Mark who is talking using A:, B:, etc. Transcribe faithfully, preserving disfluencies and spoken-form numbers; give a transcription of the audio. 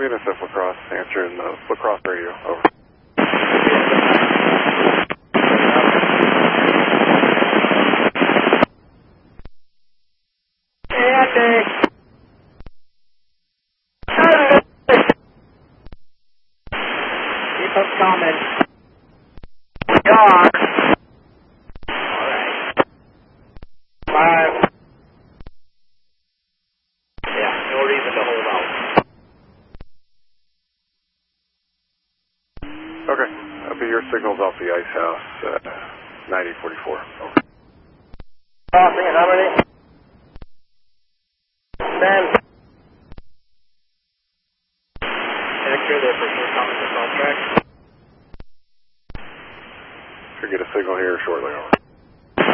A: Venus F Lacrosse, answering the Lacrosse radio, over.
B: Keep us coming. We are. Alright. Five. Yeah, no reason to hold out.
A: Okay, that'll be your signals off the ice house, uh, ninety forty-four, over.
B: Crossing, how many? Ten. Hector, they're for sure coming to contract.
A: Should get a signal here shortly, over.